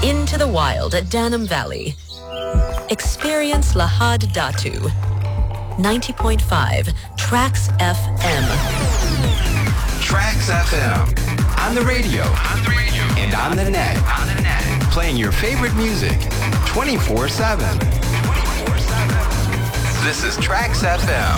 into the wild at Danam Valley. Experience Lahad Datu. 90.5 Trax FM. Trax FM. On the radio. And on the net. Playing your favorite music 24/7. This is Trax FM.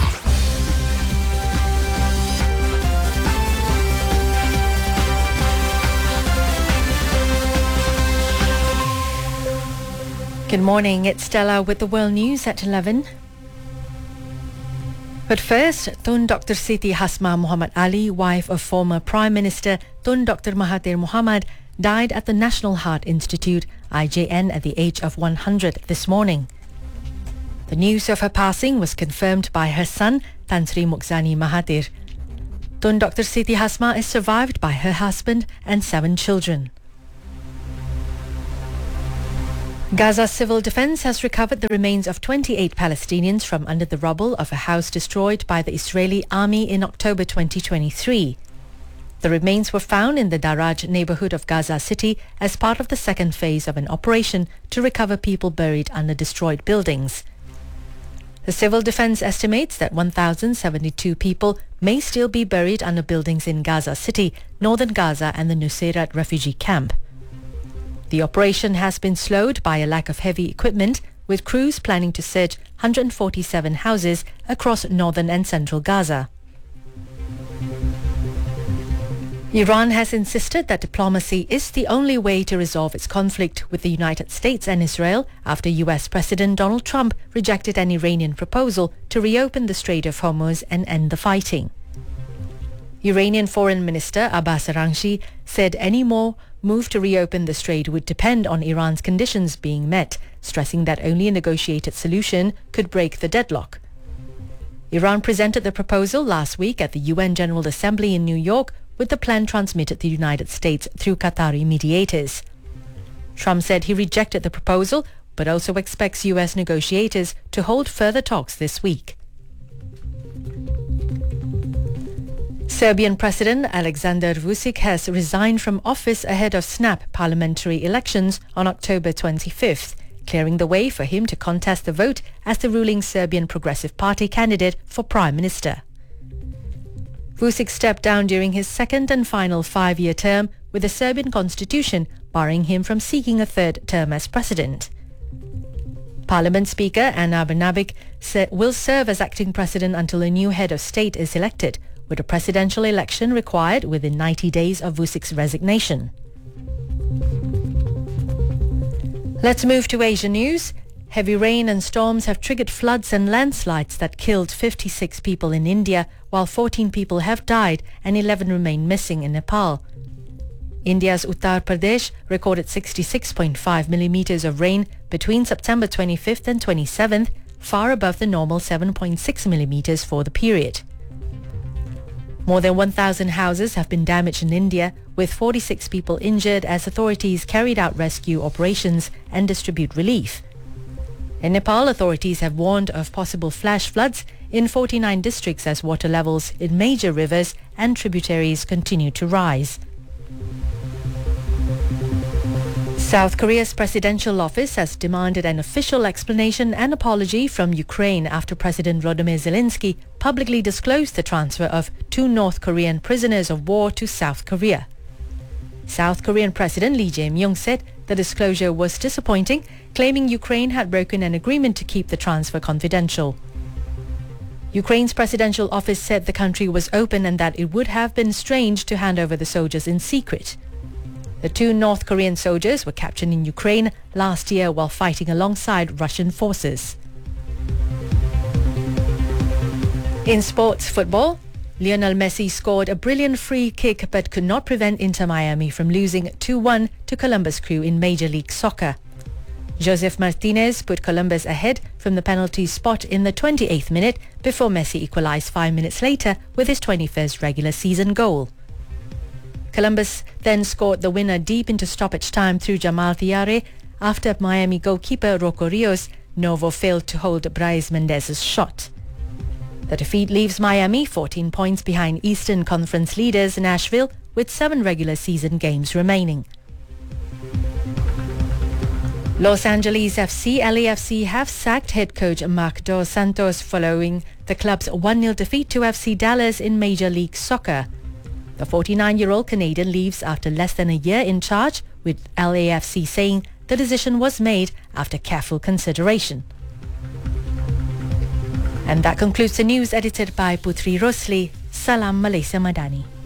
Good morning, it's Stella with the World News at 11. But first, Tun Dr. Siti Hasma Muhammad Ali, wife of former Prime Minister Tun Dr. Mahathir Mohamad, died at the National Heart Institute, IJN, at the age of 100 this morning. The news of her passing was confirmed by her son, Tan Sri Mukhzani Mahathir. Tun Dr. Siti Hasma is survived by her husband and 7 children. Gaza Civil Defense has recovered the remains of 28 Palestinians from under the rubble of a house destroyed by the Israeli army in October 2023. The remains were found in the Daraj neighborhood of Gaza City as part of the second phase of an operation to recover people buried under destroyed buildings. The Civil Defense estimates that 1,072 people may still be buried under buildings in Gaza City, northern Gaza and the Nuseirat refugee camp. The operation has been slowed by a lack of heavy equipment, with crews planning to search 147 houses across northern and central Gaza. Iran has insisted that diplomacy is the only way to resolve its conflict with the United States and Israel after US President Donald Trump rejected an Iranian proposal to reopen the Strait of Hormuz and end the fighting. Iranian Foreign Minister Abbas Araghchi said any more move to reopen the strait would depend on Iran's conditions being met, stressing that only a negotiated solution could break the deadlock. Iran presented the proposal last week at the UN General Assembly in New York, with the plan transmitted to the United States through Qatari mediators. Trump said he rejected the proposal, but also expects US negotiators to hold further talks this week. Serbian President Aleksandar Vučić has resigned from office ahead of snap parliamentary elections on October 25th, clearing the way for him to contest the vote as the ruling Serbian Progressive Party candidate for Prime Minister. Vučić stepped down during his second and final 5-year term, with the Serbian constitution barring him from seeking a third term as president. Parliament Speaker Ana Brnabić will serve as acting president until a new head of state is elected, with a presidential election required within 90 days of Vučić's resignation. Let's move to Asia news. Heavy rain and storms have triggered floods and landslides that killed 56 people in India, while 14 people have died and 11 remain missing in Nepal. India's Uttar Pradesh recorded 66.5 millimeters of rain between September 25th and 27th, far above the normal 7.6 millimeters for the period. More than 1,000 houses have been damaged in India, with 46 people injured as authorities carried out rescue operations and distribute relief. In Nepal, authorities have warned of possible flash floods in 49 districts as water levels in major rivers and tributaries continue to rise. South Korea's presidential office has demanded an official explanation and apology from Ukraine after President Volodymyr Zelensky publicly disclosed the transfer of 2 North Korean prisoners of war to South Korea. South Korean President Lee Jae-myung said the disclosure was disappointing, claiming Ukraine had broken an agreement to keep the transfer confidential. Ukraine's presidential office said the country was open and that it would have been strange to hand over the soldiers in secret. The 2 North Korean soldiers were captured in Ukraine last year while fighting alongside Russian forces. In sports football, Lionel Messi scored a brilliant free kick but could not prevent Inter Miami from losing 2-1 to Columbus Crew in Major League Soccer. Josef Martinez put Columbus ahead from the penalty spot in the 28th minute before Messi equalized 5 minutes later with his 21st regular season goal. Columbus then scored the winner deep into stoppage time through Jamal Thiaré after Miami goalkeeper Rocco Rios Novo failed to hold Brais Mendez's shot. The defeat leaves Miami 14 points behind Eastern Conference leaders Nashville with 7 regular season games remaining. Los Angeles FC, LAFC have sacked head coach Marc Dos Santos following the club's 1-0 defeat to FC Dallas in Major League Soccer. The 49-year-old Canadian leaves after less than a year in charge, with LAFC saying the decision was made after careful consideration. And that concludes the news edited by Putri Rosli. Salam Malaysia Madani.